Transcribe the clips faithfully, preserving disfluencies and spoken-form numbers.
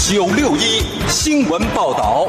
九六一新闻报道。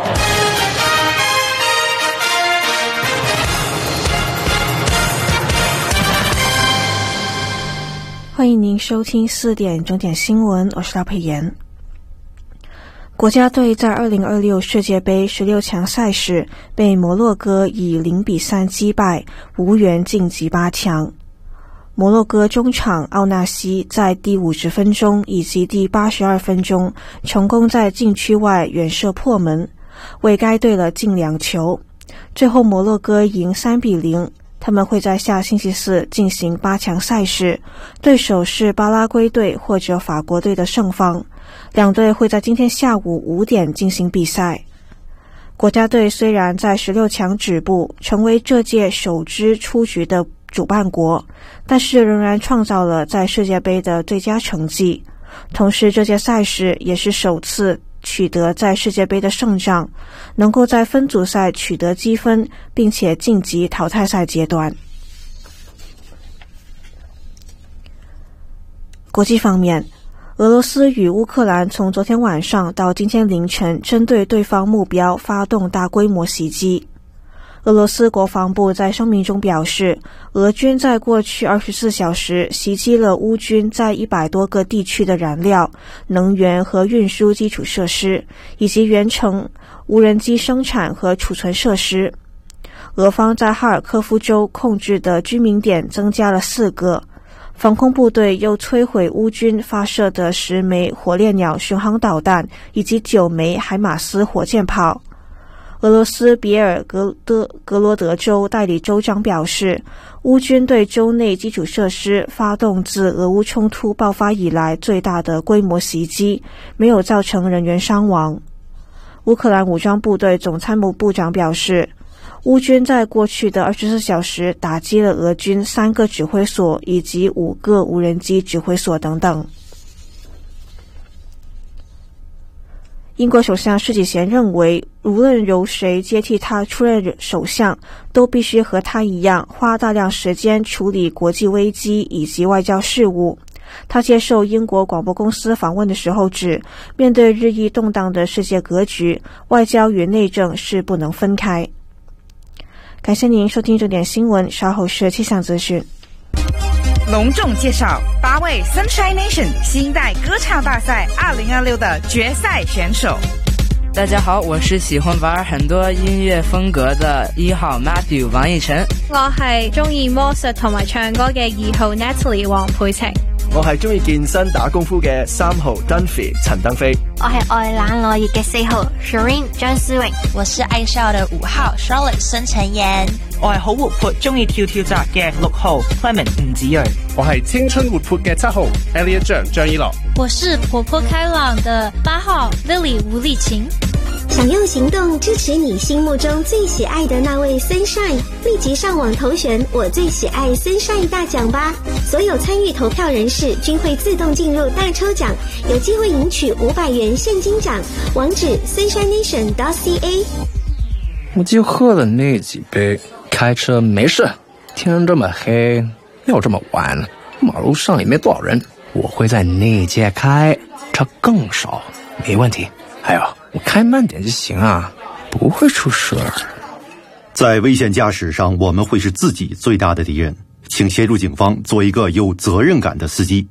欢迎您收听四点整点新闻，我是廖佩妍。国家队在二零二六世界杯十六强赛事被摩洛哥以零比三击败，无缘晋级八强。摩洛哥中场奥纳西在第五十分钟以及第八十二分钟成功在禁区外远射破门，为该队了进两球。最后摩洛哥赢三比零，他们会在下星期四进行八强赛事，对手是巴拉圭队或者法国队的胜方。两队会在今天下午五点进行比赛。国家队虽然在十六强止步，成为这届首支出局的主办国，但是仍然创造了在世界杯的最佳成绩。同时这届赛事也是首次取得在世界杯的胜仗，能够在分组赛取得积分，并且晋级淘汰赛阶段。国际方面，俄罗斯与乌克兰从昨天晚上到今天凌晨针对对方目标发动大规模袭击。俄罗斯国防部在声明中表示，俄军在过去二十四小时袭击了乌军在一百多个地区的燃料、能源和运输基础设施，以及远程无人机生产和储存设施。俄方在哈尔科夫州控制的居民点增加了四个，防空部队又摧毁乌军发射的十枚火烈鸟巡航导弹以及九枚海马斯火箭炮。俄罗斯别尔格德格罗德州代理州长表示，乌军对州内基础设施发动自俄乌冲突爆发以来最大的规模袭击，没有造成人员伤亡。乌克兰武装部队总参谋部长表示，乌军在过去的二十四小时打击了俄军三个指挥所以及五个无人机指挥所等等。英国首相施纪贤认为，无论由谁接替他出任首相，都必须和他一样花大量时间处理国际危机以及外交事务。他接受英国广播公司访问的时候指，面对日益动荡的世界格局，外交与内政是不能分开。感谢您收听这点新闻，稍后是气象资讯。 隆重介绍八位 Sunshine Nation 新一代歌唱大赛二零二六的决赛选手。 大家好，我是喜欢玩很多音乐風格的一號 Matthew 王奕晨。 我係中意魔術同埋唱歌嘅二號 Natalie 黃佩晴。 我係中意健身打功夫嘅三號 Dunphy 陳登飛。 我係愛冷愛熱嘅四號 Shireen 張思穎。 我是愛笑的五號 Charlotte 孫晨妍。 我係好活潑中意跳跳紮嘅六號 Clement 吳子睿。 我係青春活潑嘅七號 Elliot 張張一樂。 我是活潑開朗的八號 Lily 吳麗琴。 想用行動支持你心目中最喜愛的那位 Sunshine， 立即上網投選我最喜愛 Sunshine 大獎吧！所有參與投票人士均會自動進入大抽獎，有機會贏取五百元現金獎。網址 sunshine nation dot c a。 我就喝了那幾杯，開車沒事。天這麼黑，又這麼晚，馬路上也沒多少人，我會在內街開，車更少，沒問題。還有我開慢點就行啊，不會出事。 在危險駕駛上，我們會是自己最大的敵人，請協助警方做一個有責任感的司機。